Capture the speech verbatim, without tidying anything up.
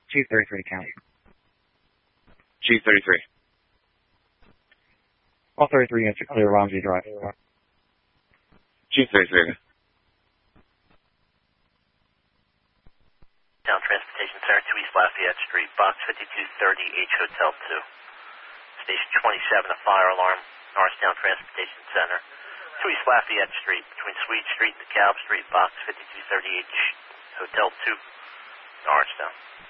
Chief thirty-three to count. Chief thirty-three. All thirty-three units are clear Romsey Drive. Chief thirty-three. Down Transportation Center, two East Lafayette Street, Box fifty-two thirty, H Hotel two. Station twenty-seven, a fire alarm, Norristown Transportation Center, two East Lafayette Street, between Swede Street and DeKalb Street, Box fifty-two thirty, H Hotel two, Norristown.